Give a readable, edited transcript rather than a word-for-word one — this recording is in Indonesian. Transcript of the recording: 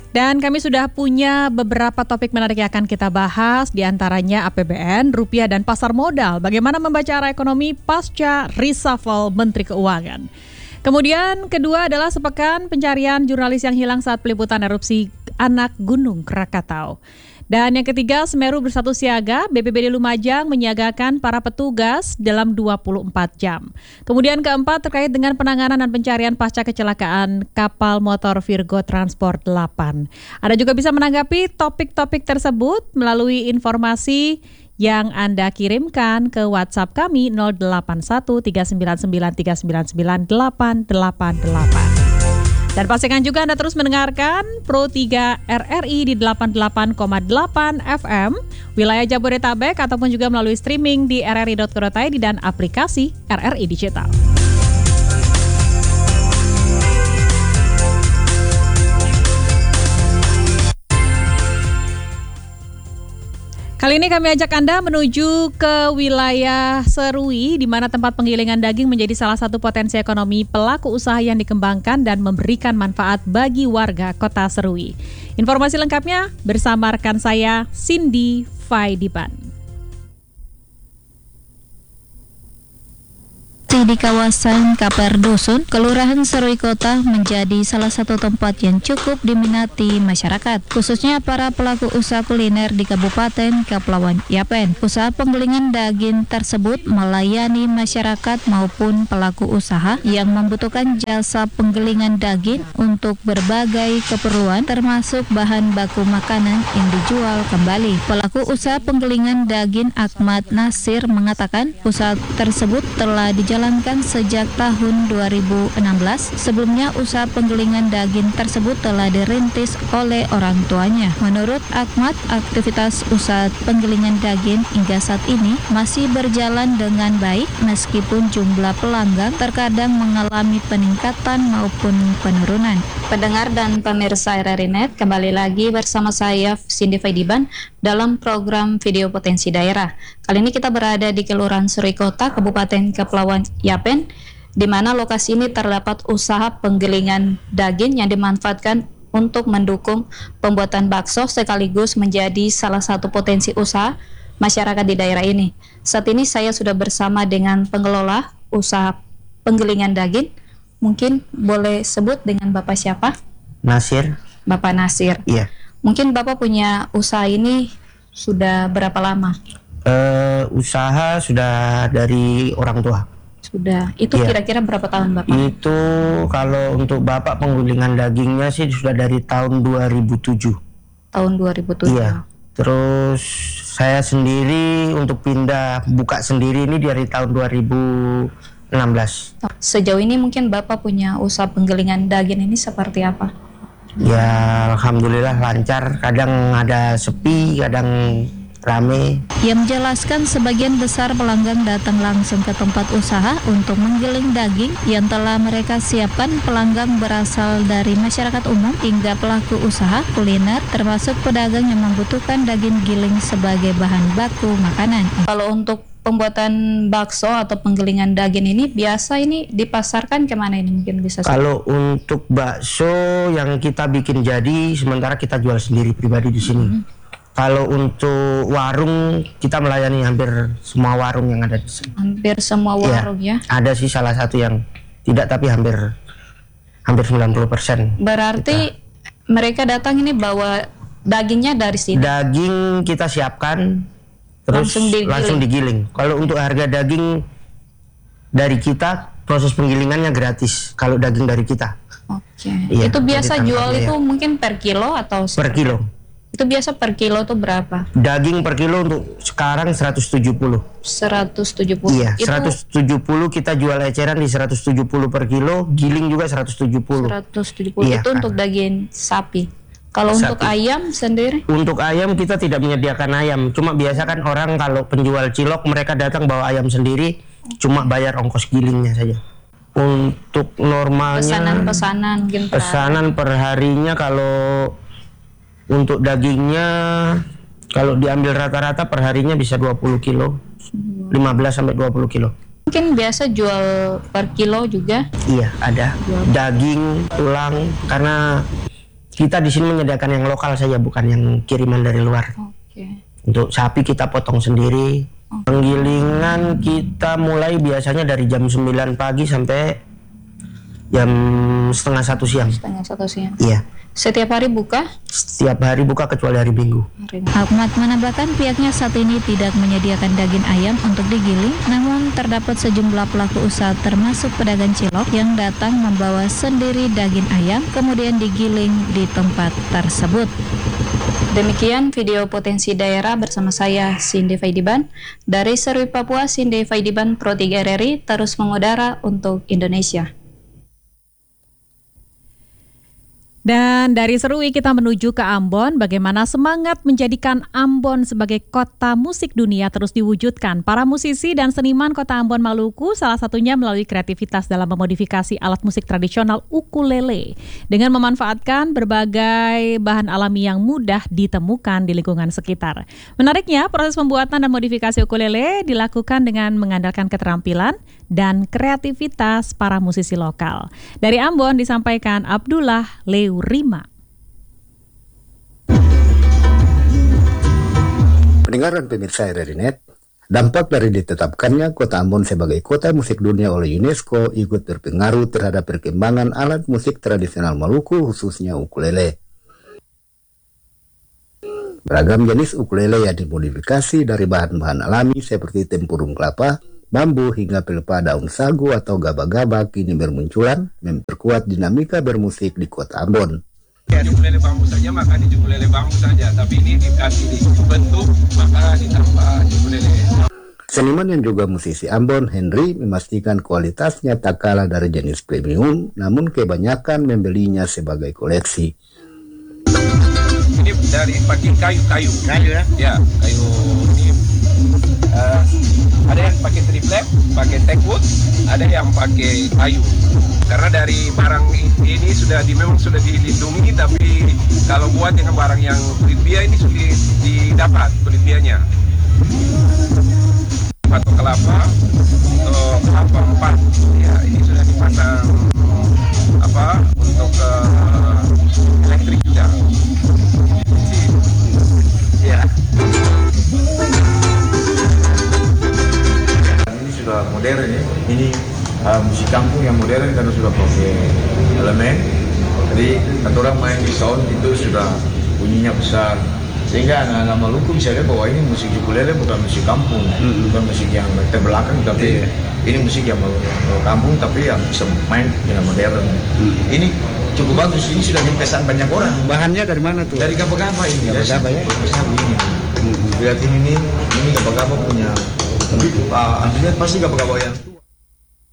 Dan kami sudah punya beberapa topik menarik yang akan kita bahas, diantaranya APBN, rupiah, dan pasar modal. Bagaimana membaca arah ekonomi pasca reshuffle Menteri Keuangan. Kemudian kedua adalah sepekan pencarian jurnalis yang hilang saat peliputan erupsi anak Gunung Krakatau. Dan yang ketiga, Semeru bersatu siaga, BPBD Lumajang menyiagakan para petugas dalam 24 jam. Kemudian keempat, terkait dengan penanganan dan pencarian pasca kecelakaan kapal motor Virgo Transport 8. Anda juga bisa menanggapi topik-topik tersebut melalui informasi yang Anda kirimkan ke WhatsApp kami 081 399 399 888. Dan pastikan juga Anda terus mendengarkan Pro 3 RRI di 88,8 FM wilayah Jabodetabek ataupun juga melalui streaming di rri.co.id dan aplikasi RRI Digital. Kali ini kami ajak Anda menuju ke wilayah Serui, di mana tempat penggilingan daging menjadi salah satu potensi ekonomi pelaku usaha yang dikembangkan dan memberikan manfaat bagi warga kota Serui. Informasi lengkapnya bersama rekan saya, Cindy Faidiban. Di kawasan Kaperdusun, Kelurahan Serui Kota menjadi salah satu tempat yang cukup diminati masyarakat, khususnya para pelaku usaha kuliner di Kabupaten Kepulauan Yapen. Usaha penggilingan daging tersebut melayani masyarakat maupun pelaku usaha yang membutuhkan jasa penggilingan daging untuk berbagai keperluan, termasuk bahan baku makanan yang dijual kembali. Pelaku usaha penggilingan daging Ahmad Nasir mengatakan usaha tersebut telah dijalankan sejak tahun 2016. Sebelumnya usaha penggilingan daging tersebut telah dirintis oleh orang tuanya. Menurut Ahmad, aktivitas usaha penggilingan daging hingga saat ini masih berjalan dengan baik meskipun jumlah pelanggan terkadang mengalami peningkatan maupun penurunan. Pendengar dan pemirsa RRI.net, kembali lagi bersama saya Cindy Faidiban dalam program Video Potensi Daerah. Kali ini kita berada di Kelurahan Serui Kota, Kabupaten Kepulauan Yapen, di mana lokasi ini terdapat usaha penggilingan daging yang dimanfaatkan untuk mendukung pembuatan bakso sekaligus menjadi salah satu potensi usaha masyarakat di daerah ini. Saat ini saya sudah bersama dengan pengelola usaha penggilingan daging. Mungkin boleh sebut dengan Bapak siapa? Nasir. Bapak Nasir. Iya. Mungkin Bapak punya usaha ini sudah berapa lama? Usaha sudah dari orang tua. Sudah. Itu kira-kira berapa tahun Bapak? Itu kalau untuk Bapak penggilingan dagingnya sih sudah dari tahun 2007. Tahun 2007. Iya. Terus saya sendiri untuk pindah buka sendiri ini dari tahun 2016. Sejauh ini mungkin Bapak punya usaha penggilingan daging ini seperti apa? Ya alhamdulillah lancar. Kadang ada sepi, kadang rame. Ia menjelaskan sebagian besar pelanggan datang langsung ke tempat usaha untuk menggiling daging yang telah mereka siapkan. Pelanggan berasal dari masyarakat umum hingga pelaku usaha kuliner, termasuk pedagang yang membutuhkan daging giling sebagai bahan baku makanan. Kalau untuk pembuatan bakso atau penggilingan daging ini biasa ini dipasarkan kemana ini mungkin bisa? Kalau untuk bakso yang kita bikin jadi, sementara kita jual sendiri pribadi di sini. Kalau untuk warung, kita melayani hampir semua warung yang ada di sini. Hampir semua warung ya? Ada sih salah satu yang tidak, tapi hampir 90%. Berarti mereka datang ini bawa dagingnya dari sini? Daging kita siapkan, terus langsung digiling. Kalau untuk harga daging dari kita, proses penggilingannya gratis. Kalau daging dari kita. Oke. Itu biasa jual itu mungkin per kilo atau? Per kilo. Itu biasa per kilo tuh berapa? Daging per kilo untuk sekarang 170. 170. Iya, itu 170 kita jual eceran di 170 per kilo, giling juga 170. 170 iya, itu untuk daging sapi. Kalau untuk ayam sendiri? Untuk ayam kita tidak menyediakan ayam. Cuma biasa kan orang kalau penjual cilok mereka datang bawa ayam sendiri, cuma bayar ongkos gilingnya saja. Untuk normalnya pesanan per harinya kalau untuk dagingnya kalau diambil rata-rata per harinya bisa 20 kilo, 15 sampai 20 kilo. Mungkin biasa jual per kilo juga? Iya, ada. Daging, tulang, karena Kita di sini menyediakan yang lokal saja, bukan yang kiriman dari luar. Untuk sapi kita potong sendiri. Penggilingan kita mulai biasanya dari jam 9 pagi sampai jam setengah 1 siang. Iya. Setiap hari buka? Setiap hari buka kecuali hari Minggu. Ahmad menambahkan pihaknya saat ini tidak menyediakan daging ayam untuk digiling, namun terdapat sejumlah pelaku usaha termasuk pedagang cilok yang datang membawa sendiri daging ayam kemudian digiling di tempat tersebut. Demikian video potensi daerah bersama saya Cindy Faidiban. Dari Serui Papua, Cindy Faidiban Pro 3 RRI terus mengudara untuk Indonesia. Dan dari Serui kita menuju ke Ambon, bagaimana semangat menjadikan Ambon sebagai kota musik dunia terus diwujudkan. Para musisi dan seniman kota Ambon, Maluku salah satunya melalui kreativitas dalam memodifikasi alat musik tradisional ukulele dengan memanfaatkan berbagai bahan alami yang mudah ditemukan di lingkungan sekitar. Menariknya, proses pembuatan dan modifikasi ukulele dilakukan dengan mengandalkan keterampilan dan kreativitas para musisi lokal. Dari Ambon disampaikan Abdullah Leurima. Pendengar dan pemirsa RRI.net, dampak dari ditetapkannya Kota Ambon sebagai Kota Musik Dunia oleh UNESCO ikut berpengaruh terhadap perkembangan alat musik tradisional Maluku, khususnya ukulele. Beragam jenis ukulele yang dimodifikasi dari bahan-bahan alami seperti tempurung kelapa, bambu hingga pelepah daun sagu atau gabah-gabah kini bermunculan memperkuat dinamika bermusik di Kota Ambon. Ya, ukulele bambu saja maka di ukulele bambu saja, tapi ini dikasih bentuk maka ditambah ukulele. Seniman yang juga musisi Ambon, Henry, memastikan kualitasnya tak kalah dari jenis premium, namun kebanyakan membelinya sebagai koleksi. Ini dari pakai kayu ya? Ya, kayu ini. Ada yang pakai triplek, pakai teakwood, ada yang pakai kayu. Karena dari barang ini memang sudah dilindungi, tapi kalau buat dengan barang yang kulit bia ini sulit didapat kulit bianya. Atau kelapa 4. Ya, ini sudah dipasang untuk elektrik juga. Ya. Sudah modern ya, ini musik kampung yang modern karena sudah pakai elemen. Jadi orang main di sound itu sudah bunyinya besar, sehingga anak-anak Maluku bisa lihat bahwa ini musik ukulele bukan musik kampung, bukan musik yang terbelakang, tapi ini musik yang kampung tapi yang bisa main dengan modern. Ini cukup bagus, ini sudah dipesan banyak orang. Bahannya dari mana tuh? Dari gabah-gabah ini. Gabah-gabah ya? Ini. Lihat ini gabah-gabah punya. Tapi artinya pasti gabah-gabah yang